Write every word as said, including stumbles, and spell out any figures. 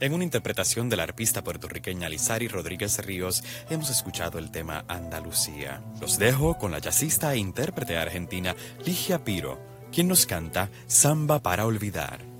En una interpretación de la arpista puertorriqueña Lizari Rodríguez Ríos, hemos escuchado el tema Andalucía. Los dejo con la jazzista e intérprete argentina Ligia Piro, quien nos canta Samba para olvidar.